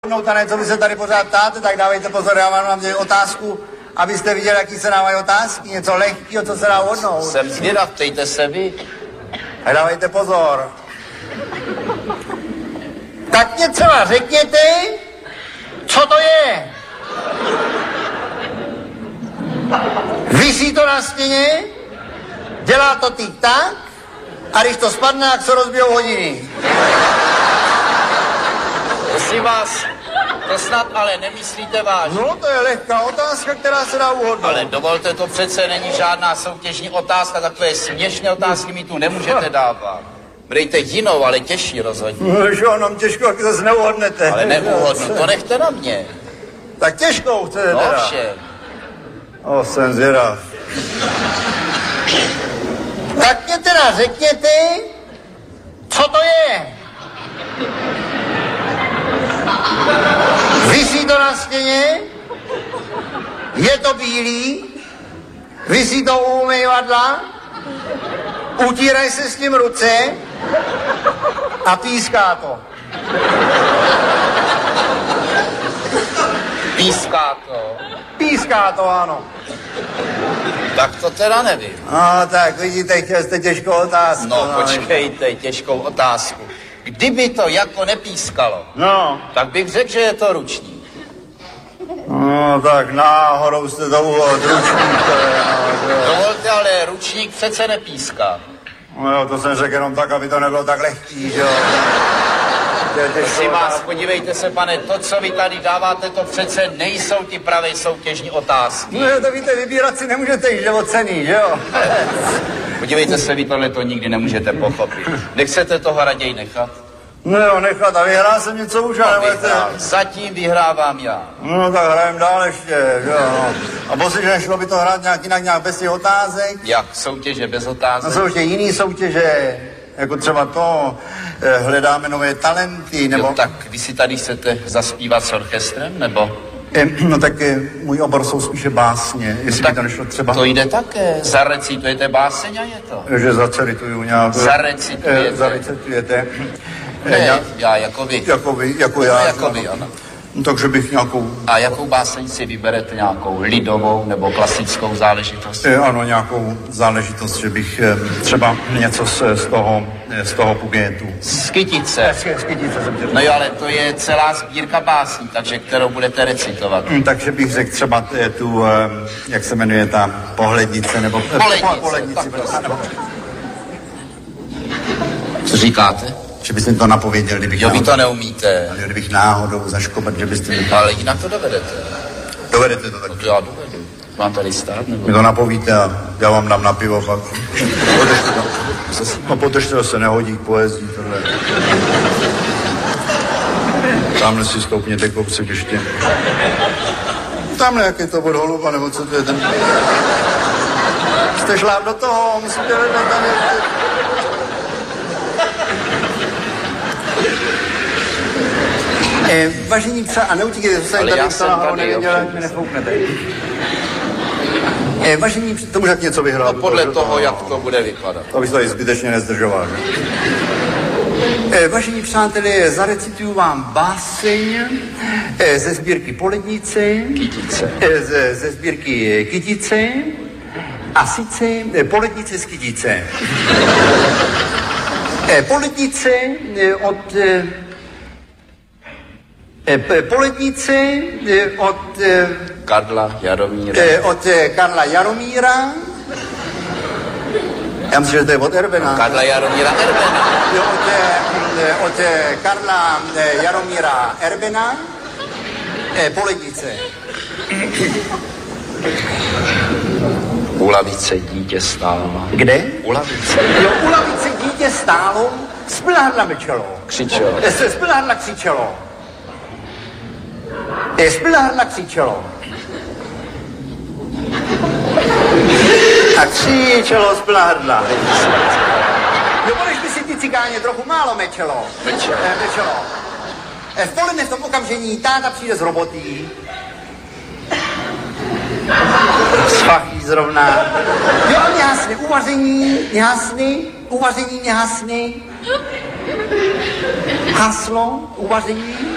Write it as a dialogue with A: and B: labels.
A: Tanec, co vy se tady pořád ptáte, tak dávejte pozor, já vám dám otázku, abyste viděli, jaký se dávají otázky, něco lehkého, co se dá hodnout.
B: Jsem zvědav, ptejte se vy.
A: Tak dávejte pozor. Tak mě třeba řekněte, co to je? Visí to na stěně, dělá to tik-tak, a když to spadne, jak se rozbijou hodiny.
B: Prosím vás, to snad ale nemyslíte vážně.
A: No, to je lehká otázka, která se dá uhodnout.
B: Ale dovolte, to přece není žádná soutěžní otázka, takové směšné otázky mi tu nemůžete dávat. Brejte jinou, ale těžší rozhodně.
A: No, že nám těžko, jak zase neuhodnete.
B: Ale neuhodnu, to nechte na mě.
A: Tak těžkou chcete
B: No
A: teda.
B: všem.
A: Jsem zvědav. Tak mě teda řekněte, co to je? Visí to na stěně, je to bílý, visí to u umývadla, utírají se s tím ruce a píská to.
B: Píská to.
A: Píská to, ano.
B: Tak to teda nevím.
A: No tak vidíte, chtěl jste těžkou otázku.
B: No počkejte, těžkou otázku. Kdyby to jako nepískalo,
A: No.
B: tak bych řekl, že je to ručník.
A: No tak náhodou jste to uhodl, ručník to je, no.
B: Dovolte, ale ručník přece nepíská.
A: No jo, to jsem řekl jenom tak, aby to nebylo tak lehký, že jo.
B: Prosím vás, podívejte se, pane, to, co vy tady dáváte, to přece nejsou ty pravé soutěžní otázky.
A: No jo, to víte, vybírat si nemůžete jít, že o ceny, že jo.
B: Podívejte se, vy tohle to nikdy nemůžete pochopit. Nechcete toho raději nechat?
A: No jo, nechat a vyhrál jsem něco už, ale
B: Vyhrál. Zatím vyhrávám já.
A: No tak hrajem dál ještě, že jo. No. A posledně nešlo by to hrát nějak jinak, nějak bez těch otázek?
B: Jak soutěže bez otázek?
A: No jsou ještě jiný soutěže, jako třeba to, hledáme nové talenty, nebo...
B: Jo, tak vy si tady chcete zaspívat s orchestrem, nebo?
A: No tak můj obor jsou spíše básně, jestli by to nešlo třeba...
B: To jde také, zarecitujete báseň a je to.
A: Že zacerituju nějak...
B: Zarecitujete. Ne, já jako vy.
A: Jako já.
B: No, jako vy, ano.
A: No, takže bych nějakou...
B: A jakou báseň si vyberete, nějakou lidovou nebo klasickou záležitost?
A: Ano, nějakou záležitost, že bych třeba něco z toho Pugetu.
B: Z Kytice.
A: Z Kytice jsem
B: No jo, ale to je celá sbírka básní, takže kterou budete recitovat.
A: Takže bych řekl třeba tu, jak se jmenuje ta pohlednice, nebo...
B: Pohlednice, Co říkáte?
A: Že byste to napověděl, kdybych...
B: Jo, vy to neumíte.
A: Ale kdybych náhodou zaškopat, že byste mi...
B: Ale jinak to dovedete.
A: Dovedete to tak?
B: No to já dovedu. Mám tady stát, nebo?
A: Mi to napovíte a já vám dám na pivo, pak. Podržte to se nehodí k poezí, tohle. Tamhle si stoupněte kousek ještě. Tamhle, jak je to od holuba, nebo co to je ten... Jste šláp do toho, musíte hledat tam... Vážení psa, a neutíkejte, co jsem tady psala, nevěděla, jak mi nefouknete. Vážení psa, to může něco vyhrát.
B: No podle toho, jak to bude vypadat.
A: Abych se tady zbytečně nezdržoval. Vážení přátelé, zarecituju vám báseň ze sbírky Polednice.
B: Kytice.
A: Ze sbírky Kytice. A sice Polednice z Kytice. Polednice od... Polednice od...
B: Karla Jaromíra.
A: Od Karla Jaromíra. Já myslím, že to je od Erbena.
B: Karla Jaromíra Erbena.
A: Jo, od Karla Jaromíra Erbena. Polednice.
B: U lavice dítě stálo.
A: Kde?
B: U lavice.
A: Jo, u lavice dítě stálo, spilhadla mečelo.
B: Křičelo.
A: Spilhadla křičelo. Spilhadla křičelo. A křičelo spilhadla. Jo, když by si ty cigáně trochu málo mečelo. Mečelo. V poledne v tom okamžení táta přijde z roboty. Sfachí zrovna. Jo, nehasne, uvaření, nehasny. Haslo, uvaření.